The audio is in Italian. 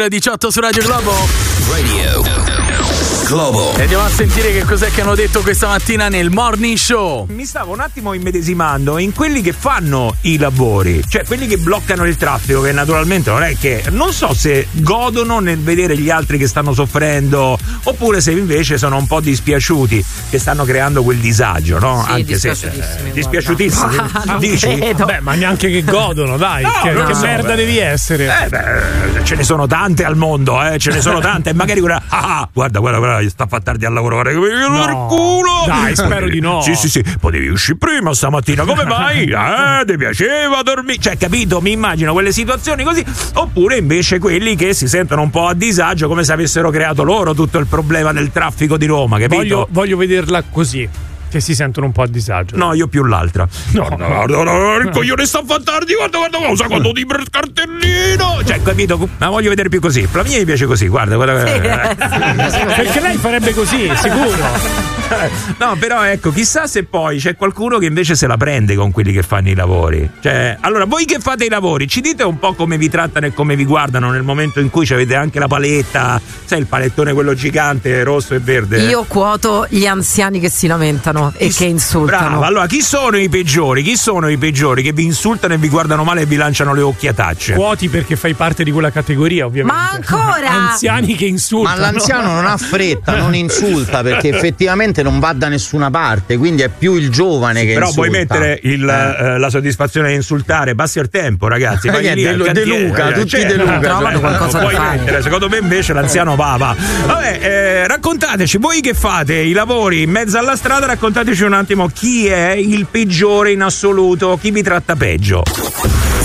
18 su Radio Globo. Radio Globo. E andiamo a sentire che cos'è che hanno detto questa mattina nel Morning Show. Mi stavo un attimo immedesimando in quelli che fanno i lavori, cioè quelli che bloccano il traffico, che naturalmente non è che, non so se godono nel vedere gli altri che stanno soffrendo oppure se invece sono un po' dispiaciuti che stanno creando quel disagio, no? Sì, anche se dispiaciutissimi. Dici? Beh, ma neanche che godono, dai. No, che so, merda devi essere? Ce ne sono tante al mondo, ce ne sono tante. E magari quella. Guarda, sta a far tardi al lavoro. Guarda, per culo. Dai, spero di no. Sì. Potevi uscire prima stamattina, come mai? Ti piaceva dormire? Cioè, capito? Mi immagino quelle situazioni così. Oppure invece quelli che si sentono un po' a disagio, come se avessero creato loro tutto il problema del traffico di Roma, capito? Voglio vederla così. Che si sentono un po' a disagio. No, io più l'altra. No. Guarda, il coglione sta a far tardi, guarda, cosa quando ti per cartellino. Cioè, capito? Ma voglio vedere più così. La mia mi piace così, guarda. Perché lei farebbe così, sicuro. No, però ecco, chissà se poi c'è qualcuno che invece se la prende con quelli che fanno i lavori. Cioè, allora, voi che fate i lavori, ci dite un po' come vi trattano e come vi guardano nel momento in cui avete anche la paletta, sai, il palettone quello gigante, rosso e verde. Io quoto gli anziani che si lamentano e che insultano. Brava, allora chi sono i peggiori? Chi sono i peggiori che vi insultano e vi guardano male e vi lanciano le occhiatacce? Quoti perché fai parte di quella categoria, ovviamente. Ma ancora? Anziani che insultano. Ma l'anziano non ha fretta, non insulta perché effettivamente non va da nessuna parte, quindi è più il giovane che però insulta. Puoi mettere la soddisfazione di insultare, passi il tempo, ragazzi. De Luca, tutti De Luca. Trovano qualcosa da fare. Mettere, secondo me invece l'anziano va. Vabbè, raccontateci, voi che fate i lavori in mezzo alla strada, raccontateci un attimo chi è il peggiore in assoluto, chi vi tratta peggio.